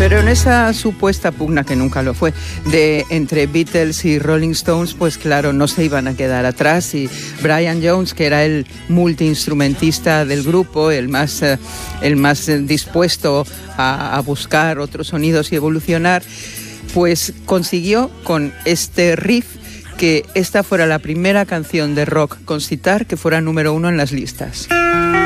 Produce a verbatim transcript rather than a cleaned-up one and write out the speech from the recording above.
Pero en esa supuesta pugna, que nunca lo fue, de entre Beatles y Rolling Stones, pues claro, no se iban a quedar atrás, y Brian Jones, que era el multiinstrumentista del grupo, el más, eh, el más dispuesto a, a buscar otros sonidos y evolucionar, pues consiguió con este riff que esta fuera la primera canción de rock con sitar que fuera número uno en las listas.